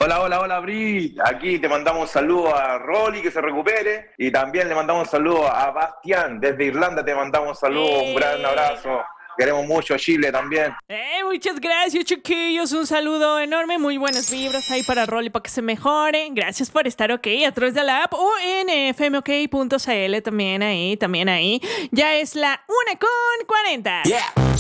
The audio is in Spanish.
Hola, hola, hola, Bri. Aquí te mandamos un saludo a Rolly, que se recupere. Y también le mandamos un saludo a Bastián. Desde Irlanda te mandamos un saludo, un gran abrazo. Queremos mucho a Chile también. Muchas gracias, chiquillos. Un saludo enorme. Muy buenas vibras ahí para Rolly para que se mejore. Gracias por estar ok a través de la app o en fmok.cl también ahí. Ya es la 1:40. Yeah.